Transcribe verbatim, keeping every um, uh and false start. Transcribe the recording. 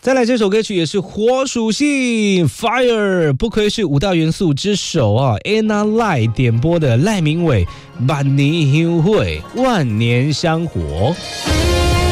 再来这首歌曲也是火属性 Fire， 不愧是五大元素之首啊 Anna Lai 点播的赖明伟万年香会万年香火。